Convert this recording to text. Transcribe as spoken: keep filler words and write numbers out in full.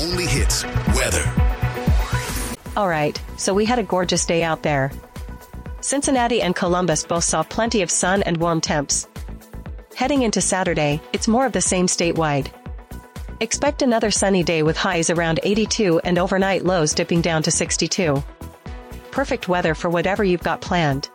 only hits, weather. All right, so we had a gorgeous day out there. Cincinnati and Columbus both saw plenty of sun and warm temps. Heading into Saturday, it's more of the same statewide. Expect another sunny day with highs around eighty-two and overnight lows dipping down to sixty-two. Perfect weather for whatever you've got planned.